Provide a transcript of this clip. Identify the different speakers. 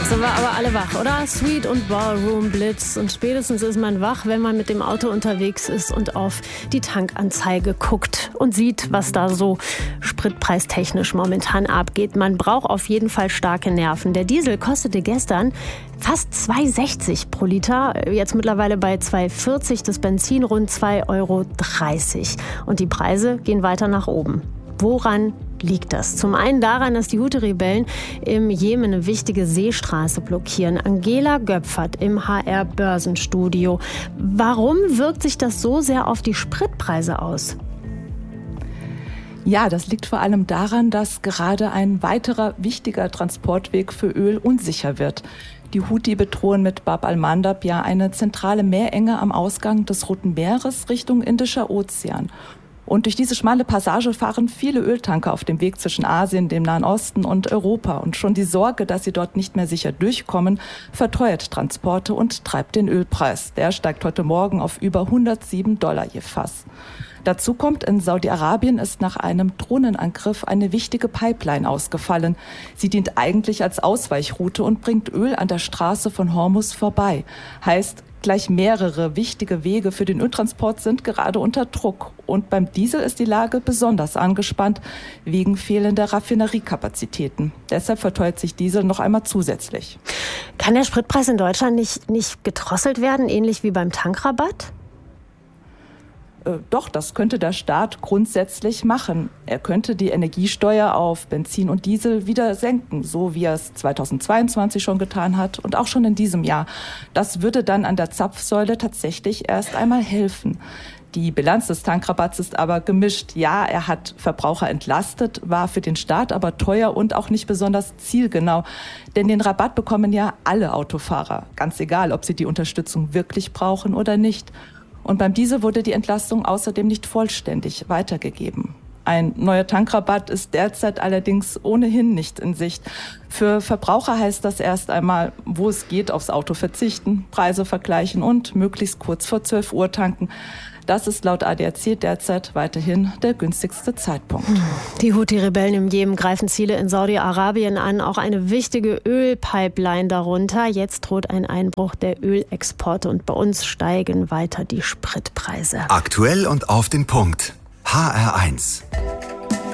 Speaker 1: Sind wir aber alle wach, oder? Sweet und Ballroom Blitz. Und spätestens ist man wach, wenn man mit dem Auto unterwegs ist und auf die Tankanzeige guckt und sieht, was da so spritpreistechnisch momentan abgeht. Man braucht auf jeden Fall starke Nerven. Der Diesel kostete gestern fast 2,60 pro Liter, jetzt mittlerweile bei 2,40, das Benzin rund 2,30 Euro. Und die Preise gehen weiter nach oben. Woran liegt das? Zum einen daran, dass die Houthi-Rebellen im Jemen eine wichtige Seestraße blockieren. Angela Göpfert im HR-Börsenstudio. Warum wirkt sich das so sehr auf die Spritpreise aus?
Speaker 2: Ja, das liegt vor allem daran, dass gerade ein weiterer wichtiger Transportweg für Öl unsicher wird. Die Houthi bedrohen mit Bab al-Mandab ja eine zentrale Meerenge am Ausgang des Roten Meeres Richtung Indischer Ozean. Und durch diese schmale Passage fahren viele Öltanker auf dem Weg zwischen Asien, dem Nahen Osten und Europa. Und schon die Sorge, dass sie dort nicht mehr sicher durchkommen, verteuert Transporte und treibt den Ölpreis. Der steigt heute Morgen auf über $107 je Fass. Dazu kommt, in Saudi-Arabien ist nach einem Drohnenangriff eine wichtige Pipeline ausgefallen. Sie dient eigentlich als Ausweichroute und bringt Öl an der Straße von Hormuz vorbei. Heißt, gleich mehrere wichtige Wege für den Öltransport sind gerade unter Druck. Und beim Diesel ist die Lage besonders angespannt wegen fehlender Raffineriekapazitäten. Deshalb verteuert sich Diesel noch einmal zusätzlich.
Speaker 1: Kann der Spritpreis in Deutschland nicht gedrosselt werden, ähnlich wie beim Tankrabatt?
Speaker 2: Doch, das könnte der Staat grundsätzlich machen. Er könnte die Energiesteuer auf Benzin und Diesel wieder senken, so wie er es 2022 schon getan hat und auch schon in diesem Jahr. Das würde dann an der Zapfsäule tatsächlich erst einmal helfen. Die Bilanz des Tankrabatts ist aber gemischt. Ja, er hat Verbraucher entlastet, war für den Staat aber teuer und auch nicht besonders zielgenau. Denn den Rabatt bekommen ja alle Autofahrer, ganz egal, ob sie die Unterstützung wirklich brauchen oder nicht. Und beim Diesel wurde die Entlastung außerdem nicht vollständig weitergegeben. Ein neuer Tankrabatt ist derzeit allerdings ohnehin nicht in Sicht. Für Verbraucher heißt das erst einmal, wo es geht, aufs Auto verzichten, Preise vergleichen und möglichst kurz vor 12 Uhr tanken. Das ist laut ADAC derzeit weiterhin der günstigste Zeitpunkt.
Speaker 1: Die Houthi-Rebellen im Jemen greifen Ziele in Saudi-Arabien an, auch eine wichtige Ölpipeline darunter. Jetzt droht ein Einbruch der Ölexporte und bei uns steigen weiter die Spritpreise.
Speaker 3: Aktuell und auf den Punkt. HR1.